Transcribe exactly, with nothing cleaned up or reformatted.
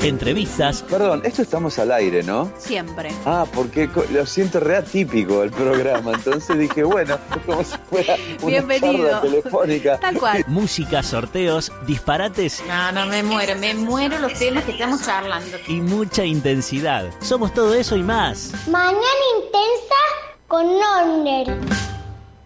entrevistas. Perdón, esto estamos al aire, ¿no? Siempre. Ah, porque lo siento re atípico el programa, entonces dije, bueno, como si fuera una Bienvenido. charla telefónica. Tal cual. Música, sorteos, disparates. No, no, me muero, me muero los temas que estamos charlando. Y mucha intensidad. Somos todo eso y más. Mañana intensa con Norner.